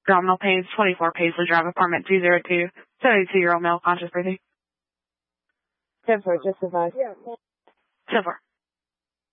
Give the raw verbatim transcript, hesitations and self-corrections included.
Abdominal pains, twenty-four Paisley Drive, apartment two oh two, seventy-two-year-old male, conscious breathing. ten four, just advise. ten four.